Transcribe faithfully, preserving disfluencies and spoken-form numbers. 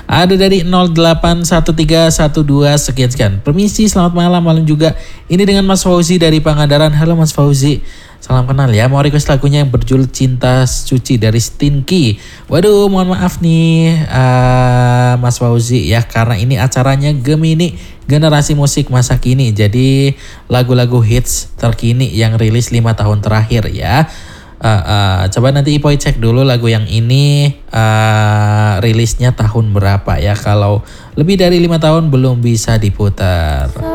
Ada dari nol delapan satu tiga satu dua sekian sekian. Permisi, selamat malam malam juga. Ini dengan Mas Fauzi dari Pangandaran. Halo Mas Fauzi. Salam kenal ya. Mau request lagunya yang berjudul Cinta Suci dari Stinky. Waduh, mohon maaf nih uh, Mas Fauzi ya, karena ini acaranya Gemini Generasi Musik Masa Kini. Jadi lagu-lagu hits terkini yang rilis lima tahun terakhir ya. Uh, uh, coba nanti Ipoy cek dulu lagu yang ini uh, rilisnya tahun berapa ya. Kalau lebih dari lima tahun belum bisa diputar.